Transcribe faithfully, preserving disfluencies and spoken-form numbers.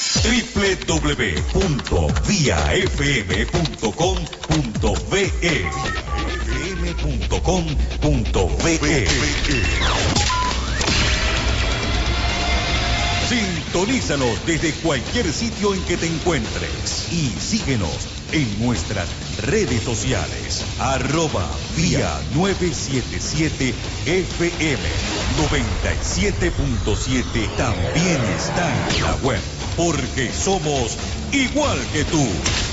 doble u doble u doble u punto vía f m punto com punto be e f m punto com punto be e. Sintonízanos desde cualquier sitio en que te encuentres y síguenos en nuestras redes sociales. Arroba vía novecientos setenta y siete F M noventa y siete punto siete. También está en la web, porque somos igual que tú.